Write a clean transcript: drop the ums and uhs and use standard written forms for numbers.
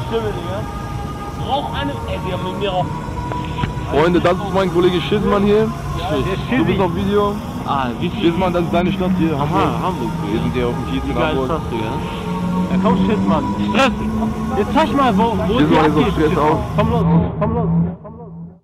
Stimme, Digga. Rauch eine. Ey, die haben mit mir auch. Freunde, das ist mein Kollege Schissmann hier. Ja, Du bist auf Video. Ah, wie viel? Schissmann, das ist deine Stadt hier. Aha, Hamburg. Wir sind hier auf dem Kiez Wie in geil ist Hamburg. das, Digga? Ja, komm, Schissmann. Stress. Jetzt zeig mal, wo Schissmann die ist auf abgeht. Stress aus. Komm los, komm los.